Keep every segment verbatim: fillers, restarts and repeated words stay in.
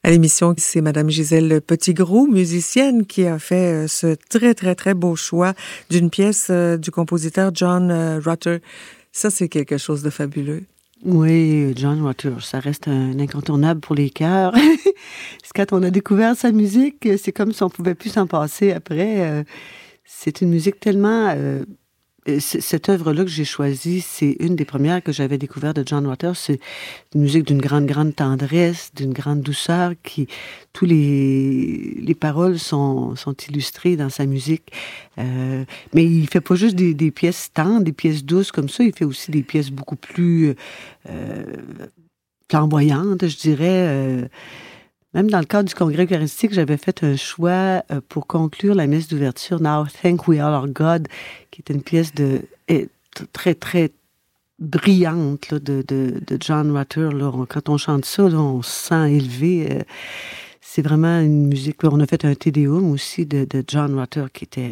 À l'émission, c'est Madame Gisèle Petitgrou, musicienne, qui a fait ce très, très, très beau choix d'une pièce du compositeur John Rutter. Ça, c'est quelque chose de fabuleux. Oui, John Rutter, ça reste un incontournable pour les chœurs. Quand on a découvert sa musique, c'est comme si on pouvait plus s'en passer après. C'est une musique tellement... Euh, cette œuvre-là que j'ai choisie, c'est une des premières que j'avais découvertes de John Rutter. C'est une musique d'une grande, grande tendresse, d'une grande douceur, qui... Tous les, les paroles sont, sont illustrées dans sa musique. Euh, mais il fait pas juste des, des pièces tendres, des pièces douces comme ça. Il fait aussi des pièces beaucoup plus euh, flamboyantes, je dirais. Euh, Même dans le cadre du congrès eucharistique, j'avais fait un choix pour conclure la messe d'ouverture, Now Thank We All Our God, qui est une pièce de très, très brillante là, de, de, de John Rutter. Là. Quand on chante ça, là, on se sent élevé. C'est vraiment une musique... On a fait un Te Deum aussi de, de John Rutter qui était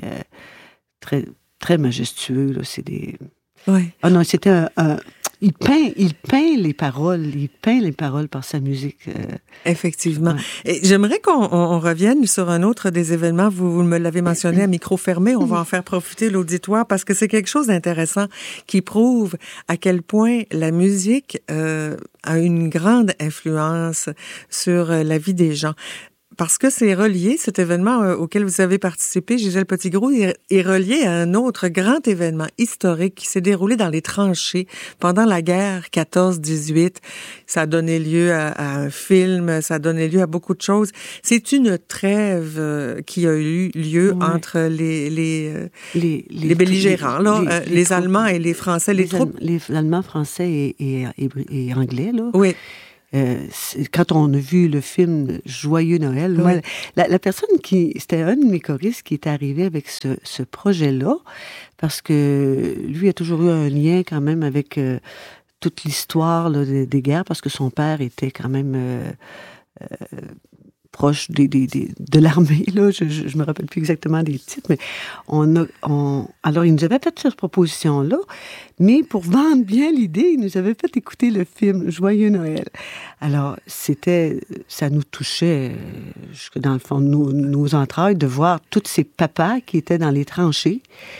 très, très majestueux. Là. C'est des... Oui. Ah non, c'était un... un Il peint, il peint les paroles, il peint les paroles par sa musique. Euh... Effectivement. Ouais. Et j'aimerais qu'on on, on revienne sur un autre des événements. Vous, vous me l'avez mentionné à micro fermé. On va en faire profiter l'auditoire parce que c'est quelque chose d'intéressant qui prouve à quel point la musique euh, a une grande influence sur la vie des gens. Parce que c'est relié, cet événement euh, auquel vous avez participé, Gisèle Petitgrou, est, est relié à un autre grand événement historique qui s'est déroulé dans les tranchées pendant la guerre quatorze dix-huit. Ça a donné lieu à, à un film, ça a donné lieu à beaucoup de choses. C'est une trêve euh, qui a eu lieu ouais. entre les les, euh, les, les, les belligérants, les, là, les, euh, les, les Allemands et les Français, les, les troupes. Les Allemands, Français et, et, et, et Anglais, là. Oui. Euh, quand on a vu le film Joyeux Noël, oui. moi, la, la personne qui... C'était un de mes choristes qui est arrivé avec ce, ce projet-là, parce que lui a toujours eu un lien quand même avec euh, toute l'histoire là, des, des guerres, parce que son père était quand même... Euh, euh, proche des, des, des, de l'armée, là, je, je, je me rappelle plus exactement des titres, mais on a, on, alors il nous avait fait cette proposition-là, mais pour vendre bien l'idée, il nous avait fait écouter le film Joyeux Noël. Alors, c'était, ça nous touchait jusque dans le fond de nos, nos entrailles de voir tous ces papas qui étaient dans les tranchées,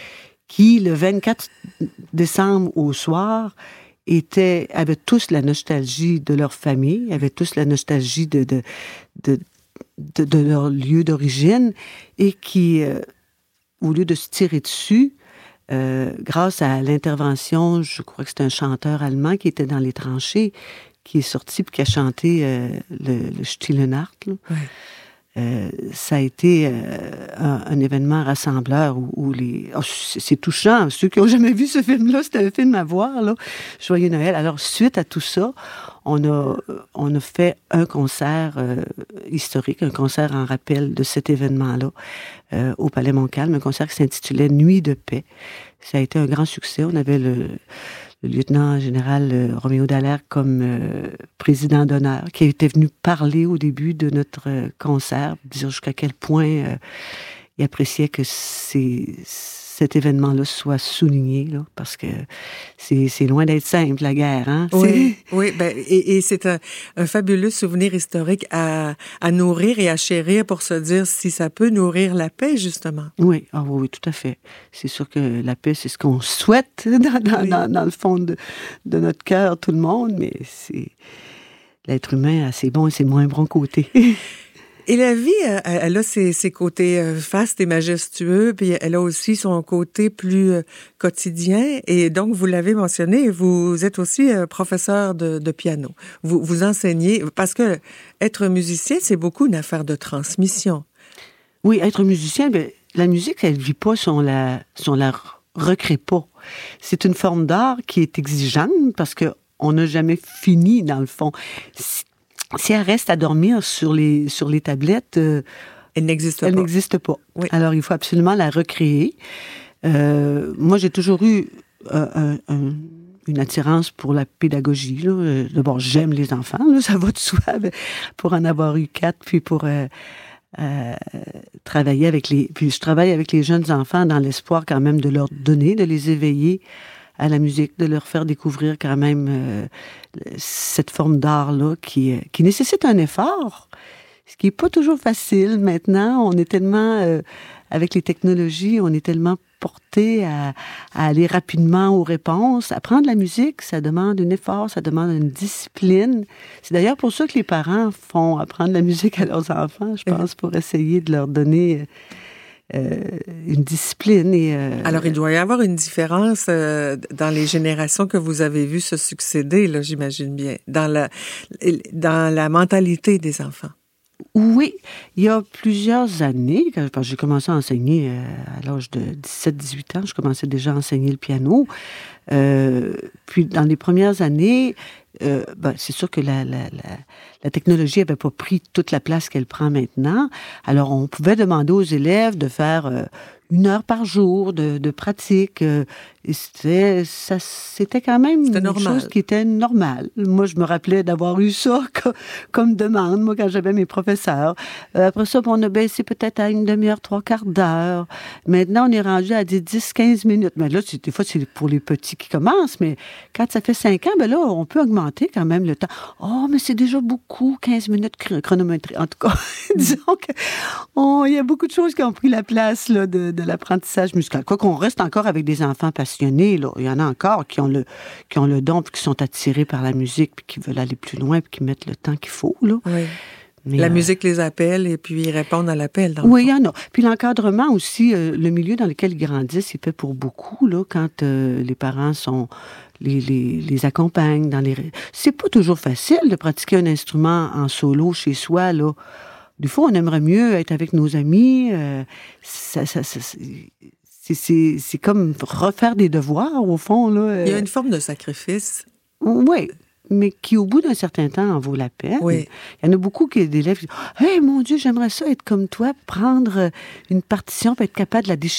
qui, le vingt-quatre décembre au soir, étaient, avaient tous la nostalgie de leur famille, avaient tous la nostalgie de, de, de De, de leur lieu d'origine et qui, euh, au lieu de se tirer dessus, euh, grâce à l'intervention, je crois que c'est un chanteur allemand qui était dans les tranchées, qui est sorti et qui a chanté euh, le, le Stille Nacht. Oui. Euh, ça a été euh, un, un événement rassembleur où, où les... Oh, c'est, c'est touchant. Ceux qui n'ont jamais vu ce film-là, c'était un film à voir, là. Joyeux Noël. Alors, suite à tout ça, on a, on a fait un concert euh, historique, un concert en rappel de cet événement-là euh, au Palais Montcalm, un concert qui s'intitulait Nuit de paix. Ça a été un grand succès. On avait le... le lieutenant-général euh, Roméo Dallaire comme euh, président d'honneur, qui était venu parler au début de notre euh, concert, dire jusqu'à quel point euh, il appréciait que c'est, cet événement-là soit souligné, là, parce que c'est, c'est loin d'être simple, la guerre. Hein? Oui, oui ben, et, et c'est un, un fabuleux souvenir historique à, à nourrir et à chérir pour se dire si ça peut nourrir la paix, justement. Oui, ah oui, oui, tout à fait. C'est sûr que la paix, c'est ce qu'on souhaite dans, dans, oui. dans, dans le fond de, de notre cœur, tout le monde, mais c'est l'être humain a ses bons et ses moins bons côtés. Et la vie, elle a ses, ses côtés fastes et majestueux, puis elle a aussi son côté plus quotidien. Et donc, vous l'avez mentionné, vous êtes aussi professeur de, de piano. Vous, vous enseignez, parce que être musicien, c'est beaucoup une affaire de transmission. Oui, être musicien, bien, la musique, elle ne vit pas si on la, si on la recrée pas. C'est une forme d'art qui est exigeante parce qu'on n'a jamais fini, dans le fond. Si, si elle reste à dormir sur les, sur les tablettes, euh, elle n'existe elle pas. n'existe pas. Oui. Alors, il faut absolument la recréer. Euh, moi, j'ai toujours eu euh, un, un, une attirance pour la pédagogie. Là. D'abord, j'aime les enfants, là, ça va de soi, pour en avoir eu quatre, puis pour... Euh, Euh, travailler avec les... Puis je travaille avec les jeunes enfants dans l'espoir quand même de leur donner, de les éveiller à la musique, de leur faire découvrir quand même euh, cette forme d'art-là qui, qui nécessite un effort, ce qui est pas toujours facile maintenant. On est tellement, euh, avec les technologies, on est tellement porté à, à aller rapidement aux réponses. Apprendre la musique, ça demande un effort, ça demande une discipline. C'est d'ailleurs pour ça que les parents font apprendre la musique à leurs enfants, je pense, pour essayer de leur donner euh, une discipline. Et, euh, Alors, il doit y avoir une différence euh, dans les générations que vous avez vues se succéder, là, j'imagine bien, dans la, dans la mentalité des enfants. Oui, il y a plusieurs années, quand j'ai commencé à enseigner à l'âge de dix-sept dix-huit ans, je commençais déjà à enseigner le piano. Euh, puis dans les premières années, euh, ben, c'est sûr que la, la, la, la technologie n'avait pas pris toute la place qu'elle prend maintenant. Alors on pouvait demander aux élèves de faire euh, une heure par jour de, de pratique. Euh, et c'était, ça, c'était quand même c'était une normal. chose qui était normale. Moi, je me rappelais d'avoir eu ça comme, comme demande, moi, quand j'avais mes professeurs. Euh, après ça, on a baissé peut-être à une demi-heure, trois quarts d'heure. Maintenant, on est rendu à des dix chquinze minutes. Mais là, c'est, des fois, c'est pour les petits qui commencent, mais quand ça fait cinq ans, ben là, on peut augmenter quand même le temps. Oh, mais c'est déjà beaucoup, quinze minutes chronométrées. En tout cas, disons qu'il y a beaucoup de choses qui ont pris la place là, de, de l'apprentissage musical. Quoi qu'on reste encore avec des enfants passionnés, là. Il y en a encore qui ont le, qui ont le don, puis qui sont attirés par la musique, puis qui veulent aller plus loin, puis qui mettent le temps qu'il faut, là. Oui. Mais, la euh, musique les appelle et puis ils répondent à l'appel. Dans oui, il y en a. Puis l'encadrement aussi, euh, le milieu dans lequel ils grandissent, il fait pour beaucoup, là, quand euh, les parents sont... Les, les, les accompagnent dans les... C'est pas toujours facile de pratiquer un instrument en solo chez soi, là. Des fois, on aimerait mieux être avec nos amis. Euh, ça, ça, ça, c'est, c'est, c'est comme refaire des devoirs, au fond, là. Il y a une forme de sacrifice. Oui, mais qui, au bout d'un certain temps, en vaut la peine. Oui. Il y en a beaucoup qui d'élèves qui disent « Hey, mon Dieu, j'aimerais ça être comme toi, prendre une partition, puis être capable de la déchiffrer. »